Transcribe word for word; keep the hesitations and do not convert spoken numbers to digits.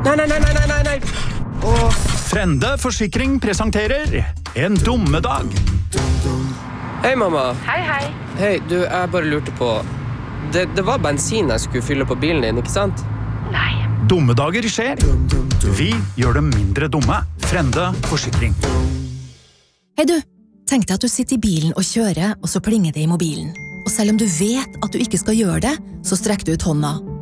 Nei, nei, nei, nei, nei, nei, nei. Åh. Frende Forsikring presenterer En dummedag. Hei, mamma. Hei, hei. Hei, du, jeg bare lurte på... Det, det var bensin jeg skulle fylle på bilen din, ikke sant? Nei. Dummedager skjer. Vi gjør dem mindre dumme. Frende Forsikring. Hei du, tenk deg at du sitter i bilen og kjører, og så plinger det i mobilen. Og selv om du vet at du ikke skal gjøre det, så strekker du ut hånda.